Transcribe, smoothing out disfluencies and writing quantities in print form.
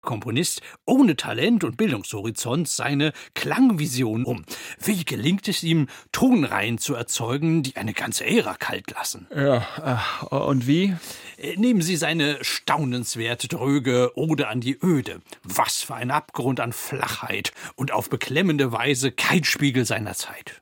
Komponist ohne Talent und Bildungshorizont seine Klangvision um. Wie gelingt es ihm, Tonreihen zu erzeugen, die eine ganze Ära kalt lassen? Ja, und wie? Nehmen Sie seine staunenswert dröge Ode an die Öde. Was für ein Abgrund an Flachheit und auf beklemmende Weise kein Spiegel seiner Zeit.